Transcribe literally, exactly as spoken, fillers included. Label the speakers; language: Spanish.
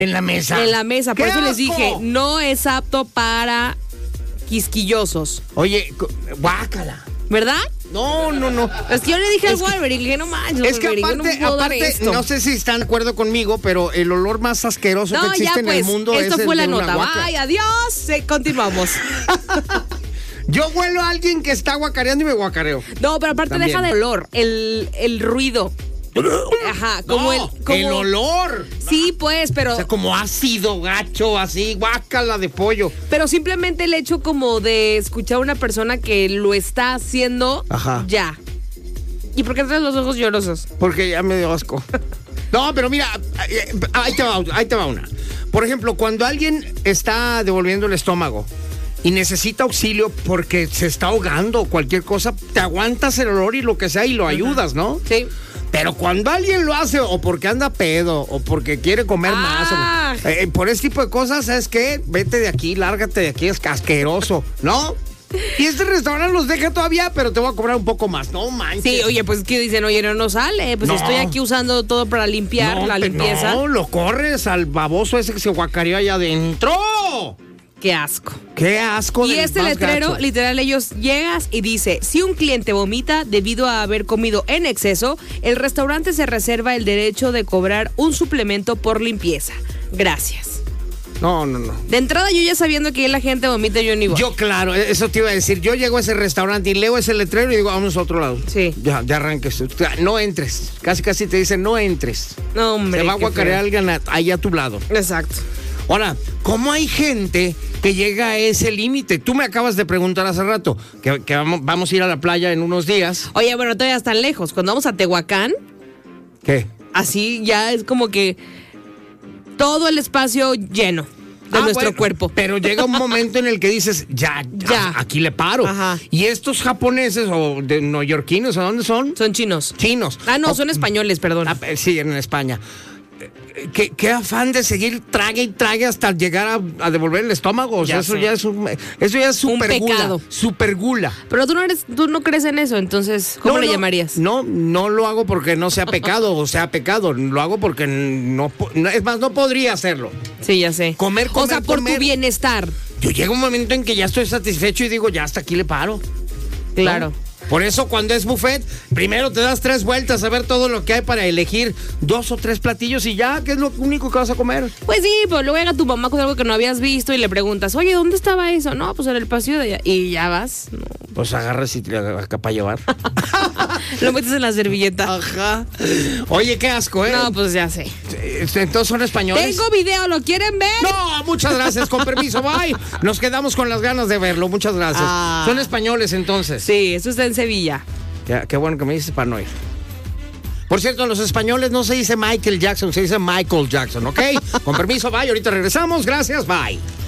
Speaker 1: En la mesa.
Speaker 2: En la mesa. Por
Speaker 1: ¡Qué
Speaker 2: eso les
Speaker 1: asco!
Speaker 2: dije, no es apto para quisquillosos.
Speaker 1: Oye, cu- guácala.
Speaker 2: ¿Verdad?
Speaker 1: No, no, no.
Speaker 2: Es que yo le dije
Speaker 1: Es
Speaker 2: al
Speaker 1: que-
Speaker 2: Wolverine, le dije, no manches,
Speaker 1: Es que
Speaker 2: Wolverine, yo
Speaker 1: aparte,
Speaker 2: no puedo dar
Speaker 1: aparte
Speaker 2: esto.
Speaker 1: no sé si están de acuerdo conmigo, pero el olor más asqueroso que
Speaker 2: No,
Speaker 1: existe
Speaker 2: ya
Speaker 1: en
Speaker 2: pues,
Speaker 1: el mundo
Speaker 2: esto
Speaker 1: es el
Speaker 2: fue la
Speaker 1: de una
Speaker 2: nota.
Speaker 1: guaca.
Speaker 2: Bye, adiós. Eh, continuamos.
Speaker 1: Yo huelo a alguien que está guacareando y me guacareo.
Speaker 2: No, pero aparte
Speaker 1: También.
Speaker 2: deja de olor, el, el ruido. Ajá, como
Speaker 1: No,
Speaker 2: el... Como,
Speaker 1: el olor.
Speaker 2: Sí, pues, pero...
Speaker 1: O sea, como ácido, gacho, así, guácala de pollo.
Speaker 2: Pero simplemente el hecho como de escuchar a una persona que lo está haciendo,
Speaker 1: Ajá.
Speaker 2: ya. ¿Y por qué traes los ojos llorosos?
Speaker 1: Porque ya me dio asco. No, pero mira, ahí te va, ahí te va una. Por ejemplo, cuando alguien está devolviendo el estómago y necesita auxilio porque se está ahogando o cualquier cosa, te aguantas el olor y lo que sea y lo ayudas, ¿no?
Speaker 2: Sí.
Speaker 1: Pero cuando alguien lo hace o porque anda pedo o porque quiere comer
Speaker 2: Ah.
Speaker 1: más, o, eh, por ese tipo de cosas, ¿sabes qué? Vete de aquí, lárgate de aquí, es asqueroso, ¿no? Y este restaurante los deja todavía, pero te voy a cobrar un poco más, no manches.
Speaker 2: Sí, oye, pues que dicen, oye, no, no sale, pues
Speaker 1: No.
Speaker 2: estoy aquí usando todo para limpiar
Speaker 1: No,
Speaker 2: la
Speaker 1: pe-
Speaker 2: limpieza.
Speaker 1: No, lo corres al baboso ese que se guacareó allá adentro.
Speaker 2: Qué asco.
Speaker 1: Qué asco.
Speaker 2: Y
Speaker 1: del
Speaker 2: este
Speaker 1: más
Speaker 2: letrero,
Speaker 1: gacho.
Speaker 2: literal, ellos llegas y dice, si un cliente vomita debido a haber comido en exceso, el restaurante se reserva el derecho de cobrar un suplemento por limpieza. Gracias.
Speaker 1: No, no, no.
Speaker 2: De entrada, yo ya sabiendo que la gente vomita, yo ni voy.
Speaker 1: Yo, claro, eso te iba a decir. Yo llego a ese restaurante y leo ese letrero y digo, vamos a otro lado.
Speaker 2: Sí.
Speaker 1: Ya, ya arranques. No entres. Casi, casi te dicen, no entres.
Speaker 2: No, hombre.
Speaker 1: Se va a
Speaker 2: qué
Speaker 1: guacarear
Speaker 2: feo.
Speaker 1: alguien a- ahí a tu lado.
Speaker 2: Exacto.
Speaker 1: Ahora, ¿cómo hay gente que llega a ese límite? Tú me acabas de preguntar hace rato que, que vamos, vamos a ir a la playa en unos días.
Speaker 2: Oye, bueno, todavía están lejos. Cuando vamos a Tehuacán,
Speaker 1: ¿Qué?
Speaker 2: así ya es como que todo el espacio lleno de
Speaker 1: Ah,
Speaker 2: nuestro
Speaker 1: bueno,
Speaker 2: cuerpo.
Speaker 1: Pero llega un momento en el que dices, ya, ya,
Speaker 2: Ya.
Speaker 1: aquí le paro.
Speaker 2: Ajá.
Speaker 1: Y estos japoneses o de neoyorquinos, ¿a dónde son?
Speaker 2: Son chinos.
Speaker 1: Chinos.
Speaker 2: Ah, no,
Speaker 1: O-
Speaker 2: son españoles, perdón.
Speaker 1: Ah, eh, sí, en España. Eh, ¿Qué, qué afán de seguir trague y trague hasta llegar a, a devolver el estómago. O sea,
Speaker 2: Ya
Speaker 1: eso
Speaker 2: sé.
Speaker 1: ya es un, eso ya es
Speaker 2: Un
Speaker 1: super gula.
Speaker 2: pecado.
Speaker 1: Super gula.
Speaker 2: Pero tú no eres, tú no crees en eso, entonces, ¿cómo
Speaker 1: No,
Speaker 2: le
Speaker 1: no,
Speaker 2: llamarías?
Speaker 1: No, no lo hago porque no sea pecado o sea pecado. Lo hago porque no, po- no- es más, no podría hacerlo.
Speaker 2: Sí, ya sé.
Speaker 1: Comer,
Speaker 2: O
Speaker 1: comer,
Speaker 2: sea, por
Speaker 1: comer.
Speaker 2: tu bienestar.
Speaker 1: Yo llego un momento en que ya estoy satisfecho y digo, ya hasta aquí le paro.
Speaker 2: Claro.
Speaker 1: ¿No? Por eso cuando es buffet, primero te das tres vueltas a ver todo lo que hay para elegir dos o tres platillos y ya, ¿qué es lo único que vas a comer?
Speaker 2: Pues sí, pero luego llega tu mamá con algo que no habías visto y le preguntas, oye, ¿dónde estaba eso? No, pues en el pasillo de allá. Y ya vas. No.
Speaker 1: Pues agarras y te acá para llevar.
Speaker 2: Lo metes en la servilleta.
Speaker 1: Ajá. Oye, qué asco, ¿eh?
Speaker 2: No, pues ya sé.
Speaker 1: Entonces son españoles.
Speaker 2: Tengo video, ¿lo quieren ver?
Speaker 1: No, muchas gracias, con permiso, bye. Nos quedamos con las ganas de verlo, muchas gracias.
Speaker 2: Ah.
Speaker 1: Son españoles entonces.
Speaker 2: Sí, eso está en Sevilla.
Speaker 1: Qué, qué bueno que me dices para no ir. Por cierto, en los españoles no se dice Michael Jackson, se dice Michael Jackson, ¿ok? Con permiso, bye. Ahorita regresamos. Gracias, bye.